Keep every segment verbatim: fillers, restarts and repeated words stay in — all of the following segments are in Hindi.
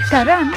करण,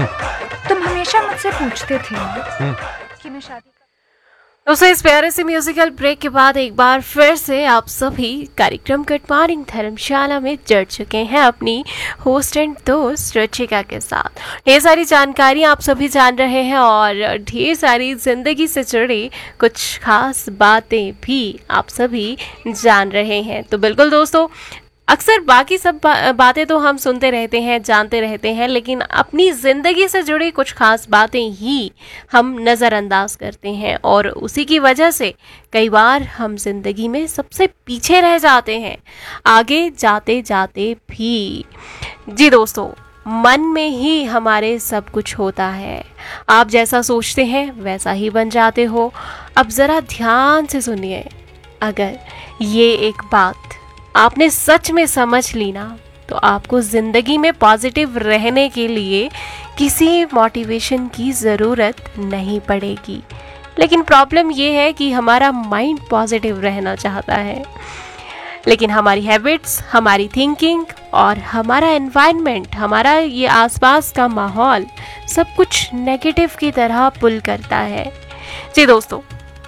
तुम हमेशा मुझसे पूछते थे ना कि मैं शादी। दोस्तों, इस प्यारे से म्यूजिकल ब्रेक के बाद एक बार फिर से आप सभी कार्यक्रम गुड मॉर्निंग धर्मशाला में जुड़ चुके हैं अपनी होस्ट एंड दोस्त रुचिका के साथ। ढेर सारी जानकारी आप सभी जान रहे हैं और ढेर सारी जिंदगी से जुड़ी कुछ खास बातें भी आप सभी जान रहे हैं। तो बिल्कुल दोस्तों, अक्सर बाकी सब बा, बातें तो हम सुनते रहते हैं, जानते रहते हैं, लेकिन अपनी ज़िंदगी से जुड़ी कुछ खास बातें ही हम नज़रअंदाज करते हैं और उसी की वजह से कई बार हम जिंदगी में सबसे पीछे रह जाते हैं, आगे जाते जाते भी। जी दोस्तों, मन में ही हमारे सब कुछ होता है। आप जैसा सोचते हैं वैसा ही बन जाते हो। अब ज़रा ध्यान से सुनिए, अगर ये एक बात आपने सच में समझ ली ना, तो आपको ज़िंदगी में पॉजिटिव रहने के लिए किसी मोटिवेशन की ज़रूरत नहीं पड़ेगी। लेकिन प्रॉब्लम ये है कि हमारा माइंड पॉजिटिव रहना चाहता है, लेकिन हमारी हैबिट्स, हमारी थिंकिंग और हमारा एनवायरनमेंट, हमारा ये आसपास का माहौल सब कुछ नेगेटिव की तरह पुल करता है। जी दोस्तों,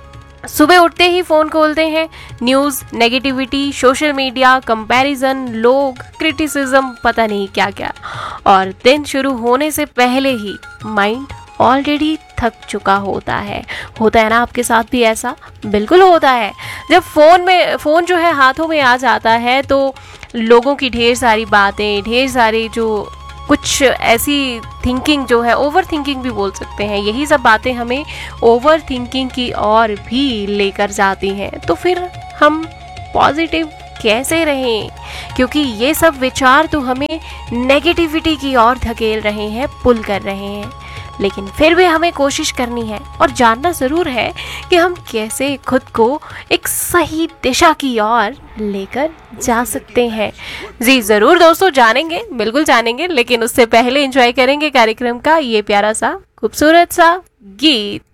सुबह उठते ही फ़ोन खोलते हैं, news, negativity, social media, comparison, लोग, क्रिटिसिज्म, पता नहीं क्या क्या, और दिन शुरू होने से पहले ही माइंड ऑलरेडी थक चुका होता है। होता है ना आपके साथ भी ऐसा? बिल्कुल होता है। जब फ़ोन में फ़ोन जो है हाथों में आ जाता है तो लोगों की ढेर सारी बातें, ढेर सारी जो कुछ ऐसी थिंकिंग जो है, ओवर थिंकिंग भी बोल सकते हैं, यही सब बातें हमें ओवर थिंकिंग की ओर भी लेकर जाती हैं। तो फिर हम पॉजिटिव कैसे रहें? क्योंकि ये सब विचार तो हमें नेगेटिविटी की ओर धकेल रहे हैं, पुल कर रहे हैं। लेकिन फिर भी हमें कोशिश करनी है और जानना ज़रूर है कि हम कैसे खुद को एक सही दिशा की ओर लेकर जा सकते हैं। जी ज़रूर दोस्तों, जानेंगे, बिल्कुल जानेंगे, लेकिन उससे पहले एंजॉय करेंगे कार्यक्रम का ये प्यारा सा खूबसूरत सा गीत।